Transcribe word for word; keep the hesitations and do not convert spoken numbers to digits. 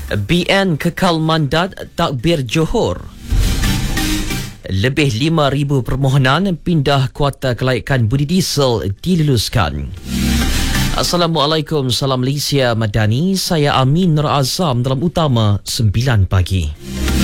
B N kekal mandat takbir Johor. Lebih lima ribu permohonan pindah kuota kelaikan budi diesel diluluskan. Assalamualaikum, salam Malaysia Madani. Saya Amin Nur Azam dalam utama sembilan pagi.